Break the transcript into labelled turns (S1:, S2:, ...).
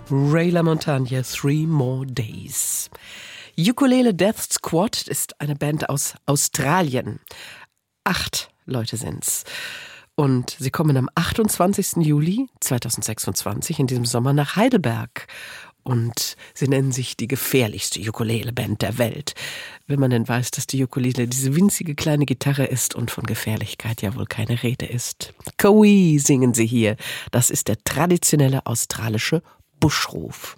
S1: Ray LaMontagne, Three More Days. Ukulele Death Squad ist eine Band aus Australien. 8 Leute sind's. Und sie kommen am 28. Juli 2026 in diesem Sommer nach Heidelberg. Und sie nennen sich die gefährlichste Ukulele-Band der Welt. Wenn man denn weiß, dass die Ukulele diese winzige kleine Gitarre ist und von Gefährlichkeit ja wohl keine Rede ist. Kowi singen sie hier. Das ist der traditionelle australische Buschruf.